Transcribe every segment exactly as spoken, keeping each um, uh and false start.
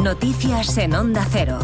Noticias en Onda Cero.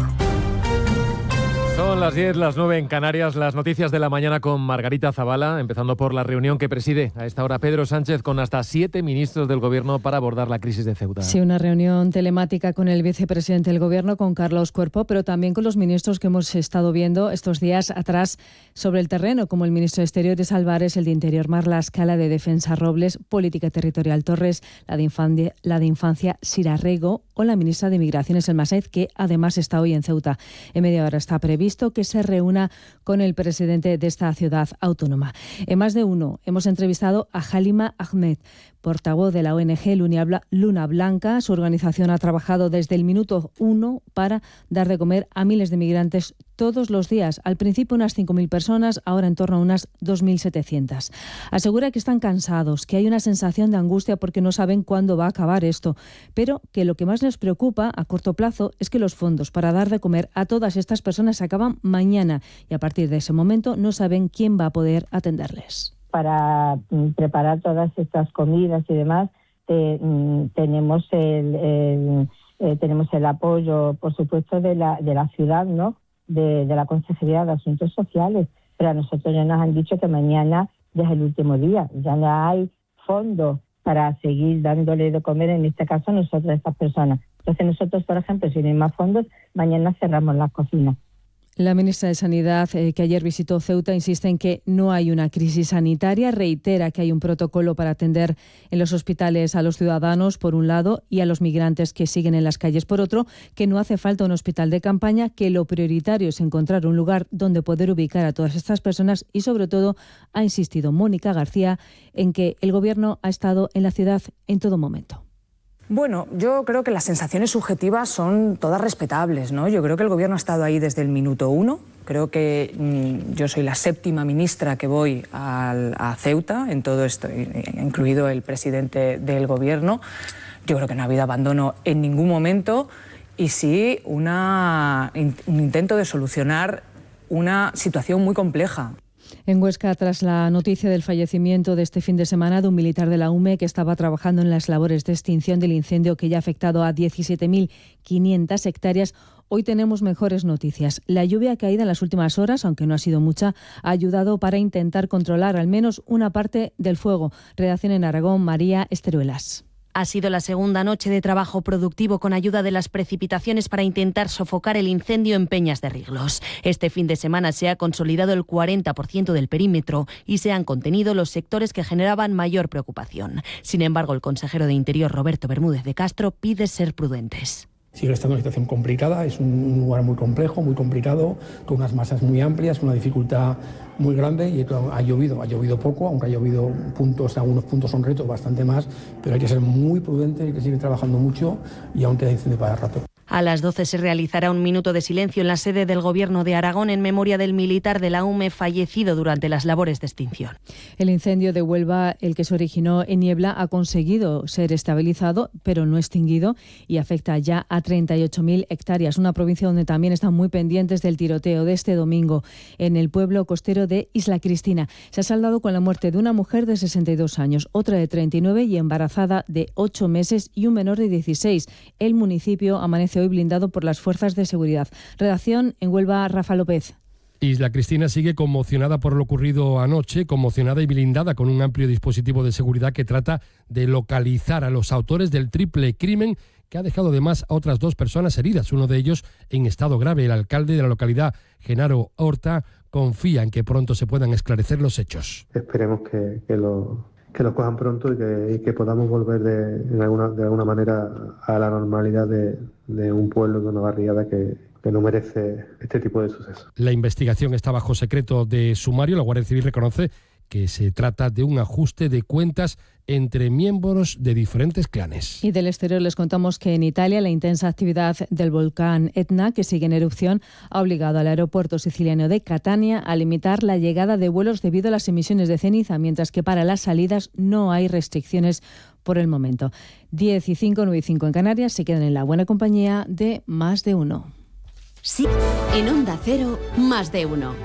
Son las diez, las nueve en Canarias, las noticias de la mañana con Margarita Zavala, empezando por la reunión que preside a esta hora Pedro Sánchez con hasta siete ministros del Gobierno para abordar la crisis de Ceuta. Sí, una reunión telemática con el vicepresidente del Gobierno, con Carlos Cuerpo, pero también con los ministros que hemos estado viendo estos días atrás sobre el terreno, como el ministro de Exteriores Álvarez, el de Interior Marlaska, la de Defensa Robles, Política Territorial Torres, la de Infancia, la de Infancia Sirarrego o la ministra de Migraciones El Mased, que además está hoy en Ceuta. En media hora está previsto que se reúna con el presidente de esta ciudad autónoma. En Más de Uno hemos entrevistado a Halima Ahmed, portavoz de la O N G Luna Blanca. Su organización ha trabajado desde el minuto uno para dar de comer a miles de migrantes todos los días. Al principio unas cinco mil personas, ahora en torno a unas dos mil setecientas. Asegura que están cansados, que hay una sensación de angustia porque no saben cuándo va a acabar esto, pero que lo que más les preocupa a corto plazo es que los fondos para dar de comer a todas estas personas se acaban mañana y a partir de ese momento no saben quién va a poder atenderles. Para preparar todas estas comidas y demás, te, tenemos el, el eh, tenemos el apoyo, por supuesto, de la de la ciudad, ¿no? De, de la Consejería de Asuntos Sociales. Pero a nosotros ya nos han dicho que mañana ya es el último día, ya no hay fondos para seguir dándole de comer, en este caso a nosotros, a estas personas. Entonces nosotros, por ejemplo, si no hay más fondos, mañana cerramos las cocinas. La ministra de Sanidad, eh, que ayer visitó Ceuta, insiste en que no hay una crisis sanitaria, reitera que hay un protocolo para atender en los hospitales a los ciudadanos, por un lado, y a los migrantes que siguen en las calles, por otro, que no hace falta un hospital de campaña, que lo prioritario es encontrar un lugar donde poder ubicar a todas estas personas y, sobre todo, ha insistido Mónica García en que el Gobierno ha estado en la ciudad en todo momento. Bueno, yo creo que las sensaciones subjetivas son todas respetables, ¿no? Yo creo que el Gobierno ha estado ahí desde el minuto uno. Creo que mmm, yo soy la séptima ministra que voy al, a Ceuta, en todo esto, incluido el presidente del Gobierno. Yo creo que no ha habido abandono en ningún momento y sí una, un intento de solucionar una situación muy compleja. En Huesca, tras la noticia del fallecimiento de este fin de semana de un militar de la U M E que estaba trabajando en las labores de extinción del incendio que ya ha afectado a diecisiete mil quinientas hectáreas, hoy tenemos mejores noticias. La lluvia caída en las últimas horas, aunque no ha sido mucha, ha ayudado para intentar controlar al menos una parte del fuego. Redacción en Aragón, María Esteruelas. Ha sido la segunda noche de trabajo productivo con ayuda de las precipitaciones para intentar sofocar el incendio en Peñas de Riglos. Este fin de semana se ha consolidado el cuarenta por ciento del perímetro y se han contenido los sectores que generaban mayor preocupación. Sin embargo, el consejero de Interior, Roberto Bermúdez de Castro, pide ser prudentes. Sigue estando una situación complicada, es un lugar muy complejo, muy complicado, con unas masas muy amplias, una dificultad muy grande y ha llovido, ha llovido poco, aunque ha llovido puntos, algunos puntos son retos, bastante más, pero hay que ser muy prudente, hay que seguir trabajando mucho y aún queda incendio para rato. A las doce se realizará un minuto de silencio en la sede del Gobierno de Aragón en memoria del militar de la U M E fallecido durante las labores de extinción. El incendio de Huelva, el que se originó en Niebla, ha conseguido ser estabilizado, pero no extinguido, y afecta ya a treinta y ocho mil hectáreas, una provincia donde también están muy pendientes del tiroteo de este domingo en el pueblo costero de Isla Cristina. Se ha saldado con la muerte de una mujer de sesenta y dos años, otra de treinta y nueve y embarazada de ocho meses y un menor de dieciséis. El municipio amanece hoy blindado por las fuerzas de seguridad. Redacción en Huelva, Rafa López. Isla Cristina sigue conmocionada por lo ocurrido anoche, conmocionada y blindada con un amplio dispositivo de seguridad que trata de localizar a los autores del triple crimen que ha dejado además a otras dos personas heridas, uno de ellos en estado grave. El alcalde de la localidad, Genaro Horta, confía en que pronto se puedan esclarecer los hechos. Esperemos que, que lo... que lo cojan pronto y que, y que podamos volver de, de, alguna, de alguna manera a la normalidad de, de un pueblo, de una barriada que, que no merece este tipo de sucesos. La investigación está bajo secreto de sumario. La Guardia Civil reconoce que se trata de un ajuste de cuentas entre miembros de diferentes clanes. Y del exterior les contamos que en Italia la intensa actividad del volcán Etna, que sigue en erupción, ha obligado al aeropuerto siciliano de Catania a limitar la llegada de vuelos debido a las emisiones de ceniza, mientras que para las salidas no hay restricciones por el momento. diez y cinco, nueve y cinco en Canarias, se quedan en la buena compañía de Más de Uno. Sí, en Onda Cero, Más de Uno.